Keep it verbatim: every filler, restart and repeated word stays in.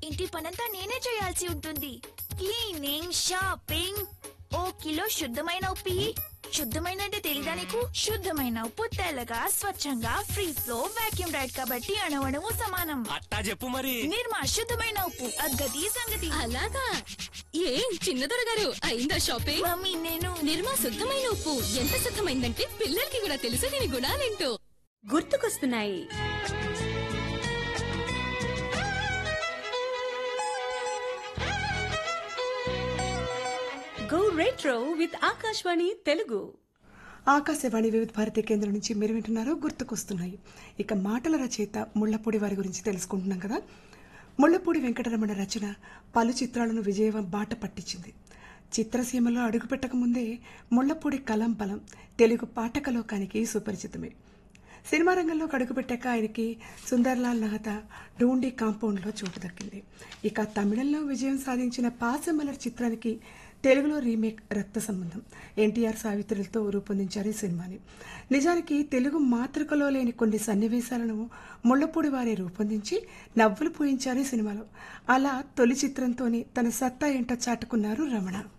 ఇంటి పనంతా నేనే చేయాల్సి ఉంటుంది. క్లీనింగ్, షాపింగ్, ఓ కిలో శుద్ధమైన ఉప్పు ఇయ్యి. శుద్ధమైన అంటే తెలీదా నీకు? శుద్ధమైన ఉప్పు తెల్లగా స్వచ్ఛంగా ఫ్రీ ఫ్లో వాక్యూమ్ రైడ్ కాబట్టి అణువణువు సమానం. అట్టా చెప్పు మరి. నిర్మా శుద్ధమైన ఉప్పు, అగ్గది సంగతి. అలాగా? ఏం చిన్నదొర గారు అయిందా షాపింగ్? మమ్మీ నేను నిర్మా శుద్ధమైన ఉప్పు ఎంత శుద్ధమైందంటే పిల్లలకి కూడా తెలుసు దీని గుణాలేంటో. గుర్తుకొస్తున్నాయి. Go retro with Akashvani Telugu. Akashvani వివిధ భారతి కేంద్రం నుంచి మీరు వింటున్నారు గుర్తుకొస్తున్నాయి. ఇక మాటల రచయిత ముళ్లపూడి వారి గురించి తెలుసుకుంటున్నాం కదా. ముళ్లపూడి వెంకటరమణ రచన పలు చిత్రాలను విజయవం బాట పట్టించింది. చిత్రసీమలో అడుగుపెట్టకముందే ముళ్లపూడి కలం బలం తెలుగు పాఠకలోకానికి సుపరిచితమే. సినిమా రంగంలోకి అడుగుపెట్టాక ఆయనకి సుందర్లాల్ నహతా డూండి కాంపౌండ్లో చోటు దక్కింది. ఇక తమిళంలో విజయం సాధించిన పాసమలర్ చిత్రానికి తెలుగులో రీమేక్ రక్త సంబంధం ఎన్టీఆర్ సావిత్రులతో రూపొందించారు ఈ సినిమాని. నిజానికి తెలుగు మాతృకలో లేని కొన్ని సన్నివేశాలను ముళ్లపూడి వారే రూపొందించి నవ్వులు పూయించారు ఈ సినిమాలో. అలా తొలి చిత్రంతోనే తన సత్తా ఏంటో చాటుకున్నారు రమణ.